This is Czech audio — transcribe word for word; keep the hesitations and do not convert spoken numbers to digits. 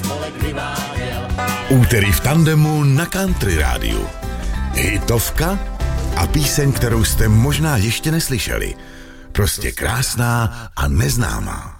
spolek vyváděl. Úterý v tandemu na Country rádiu. Hitovka a píseň, kterou jste možná ještě neslyšeli. Prostě krásná a neznámá.